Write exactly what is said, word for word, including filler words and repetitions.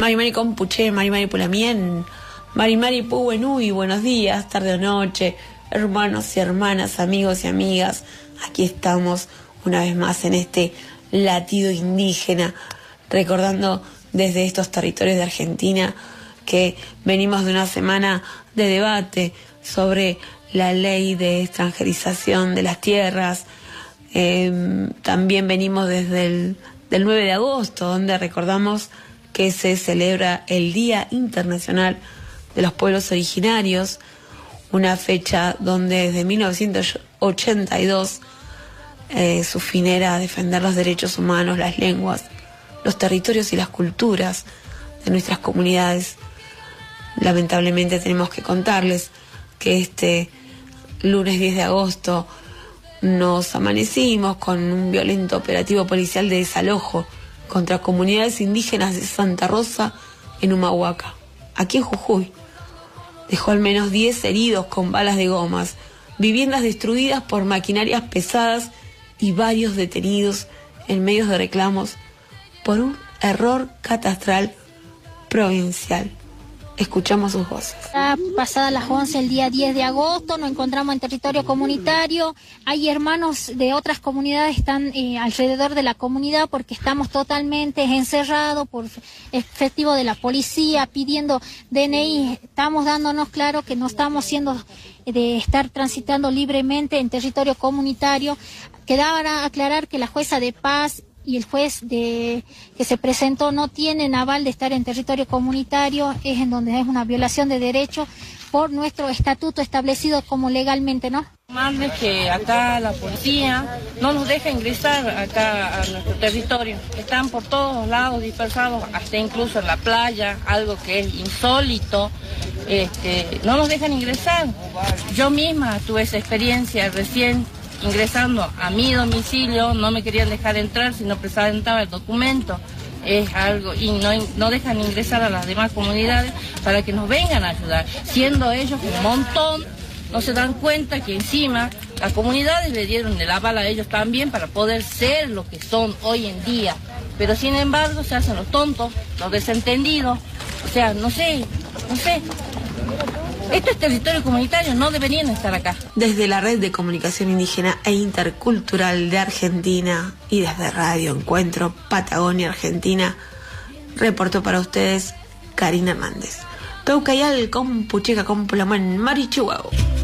Mari Mari Compuche, Mari Mari Pulamien, Mari Mari Puenui, buenos días, tarde o noche, hermanos y hermanas, amigos y amigas. Aquí estamos una vez más en este latido indígena, recordando desde estos territorios de Argentina que venimos de una semana de debate sobre la ley de extranjerización de las tierras. Eh, también venimos desde el del nueve de agosto, donde recordamos que se celebra el Día Internacional de los Pueblos Originarios, una fecha donde desde mil novecientos ochenta y dos eh, su fin era defender los derechos humanos, las lenguas, los territorios y las culturas de nuestras comunidades. Lamentablemente tenemos que contarles que este lunes diez de agosto nos amanecimos con un violento operativo policial de desalojo contra comunidades indígenas de Santa Rosa en Humahuaca, aquí en Jujuy. Dejó al menos diez heridos con balas de gomas, viviendas destruidas por maquinarias pesadas y varios detenidos en medios de reclamos por un error catastral provincial. Escuchamos sus voces. Pasadas las once, el día diez de agosto, nos encontramos en territorio comunitario. Hay hermanos de otras comunidades que están eh, alrededor de la comunidad porque estamos totalmente encerrados por efectivo de la policía pidiendo D N I. Estamos dándonos claro que no estamos siendo de estar transitando libremente en territorio comunitario. Quedaba aclarar que la jueza de paz y el juez de que se presentó no tienen aval de estar en territorio comunitario, es en donde es una violación de derechos por nuestro estatuto establecido como legalmente, ¿no? Más que acá la policía no nos deja ingresar acá a nuestro territorio. Están por todos lados dispersados, hasta incluso en la playa, algo que es insólito. Este, no nos dejan ingresar. Yo misma tuve esa experiencia recién ingresando a mi domicilio, no me querían dejar entrar si no presentaba el documento. Es algo, y no, no dejan ingresar a las demás comunidades para que nos vengan a ayudar, siendo ellos un montón. No se dan cuenta que encima las comunidades le dieron el aval a ellos también para poder ser lo que son hoy en día, pero sin embargo se hacen los tontos, los desentendidos. O sea, no sé, no sé. Esto es territorio comunitario, no deberían estar acá. Desde la Red de Comunicación Indígena e Intercultural de Argentina y desde Radio Encuentro Patagonia Argentina, reportó para ustedes Karina Hernández. Peucayal con Pucheca con Pulamán, Marichuao.